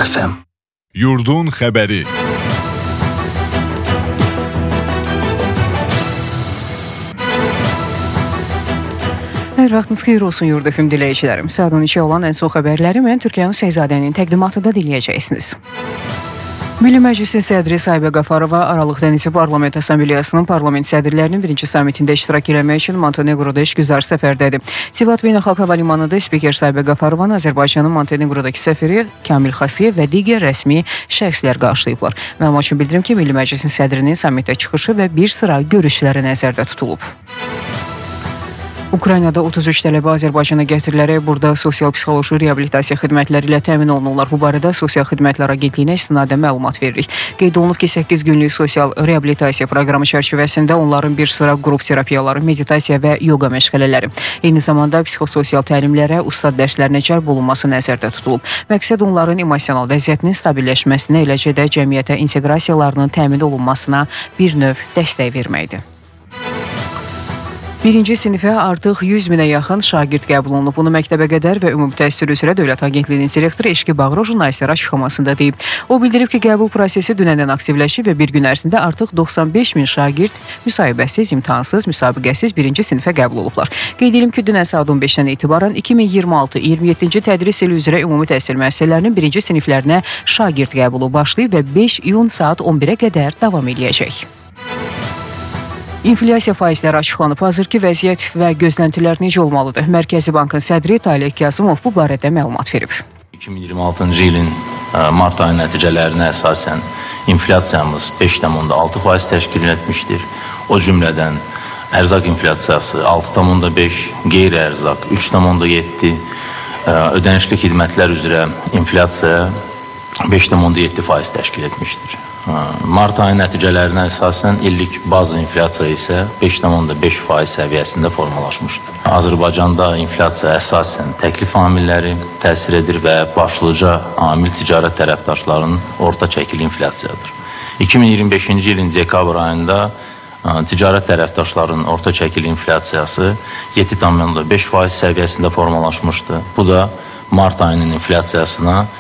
FM. Yurdun xəbəri. Hər vaxtınız xeyir olsun Yurd FM dinləyicilərim. Saat 12 olan ən son xəbərləri mən Türkiyə Seyzadənin təqdimatında dinləyəcəksiniz. Milli Məclisin sədri Sahibə Qafarova Aralıq Dənizi Parlament Assambleyasının parlament sədrlərinin birinci samitində iştirak etmək üçün Montenegroda işgüzar səfərdədir. Tivat Beynəlxalq Hava Limanında spiker Sahibə Qafarovanı Azərbaycanın Montenegrodakı səfiri Kamil Xasiyev və digər rəsmi şəxslər qarşılayıblar. Məlumat üçün bildirim ki, Milli Məclisin sədrinin samitə çıxışı və bir sıra görüşləri nəzərdə tutulub. Ukraynada 33 tələbə Azərbaycana gətirilərək burada sosial-psixoloji reabilitasiya xidmətləri ilə təmin olunurlar. Bu barədə Sosial Xidmətlər Agentliyinə istinadən məlumat veririk. Qeyd olunub ki, 8 günlük sosial reabilitasiya proqramı çərçivəsində onların bir sıra qrup terapiyaları, meditasiya və yoga məşğələləri, eyni zamanda psixososial təlimlərə, ustad dərslərinə cəlb olunması nəzərdə tutulub. Məqsəd onların emosional vəziyyətinin stabilləşməsinə, eləcə də cəmiyyətə inteqrasiyalarının təmin olunmasına bir növ dəstək verməkdir. Birinci sinifə artıq 100 minə yaxın şagird qəbul olunub. Bunu Məktəbə qədər və Ümumi Təhsil üzrə Dövlət Agentliyinin direktoru Eşqi Bağırov jurnalistlərə açıqlamasında deyib. O bildirib ki, qəbul prosesi dünəndən aktivləşib və bir gün ərzində artıq 95 min şagird müsahibəsiz, imtahansız, müsabiqəsiz birinci sinifə qəbul olublar. Qeyd edim ki, dünən saat 15-dən etibarən 2026-27-ci tədris ili üzrə ümumi təhsil müəssisələrinin birinci siniflərinə şagird qəbulu başlayıb və 5 iyun saat 11-ə qədər davam edəcək. İnflyasiya faizləri açıqlanıb. Hazırki vəziyyət və gözləntilər necə olmalıdır? Mərkəzi Bankın sədri Talih Kazımov bu barədə məlumat verib. 2026-cı ilin mart ayı nəticələrinə əsasən inflyasiyamız 5,6% təşkil etmişdir. O cümlədən ərzaq inflyasiyası 6,5%, qeyri-ərzaq 3,7%, ödənişli xidmətlər üzrə inflyasiya 5,7% təşkil etmişdir. Mart ayı nəticələrinə əsasən illik bazı inflyasiya isə 5,5% səviyyəsində formalaşmışdır. Azərbaycanda inflyasiya əsasən təklif amilləri təsir edir və başlıca amil ticarət tərəfdaşlarının orta çəkili inflyasiyadır. 2025-ci ilin dekabr ayında ticarət tərəfdaşlarının orta çəkili inflyasiyası 7,5% səviyyəsində formalaşmışdı. Bu da mart ayının inflyasiyasına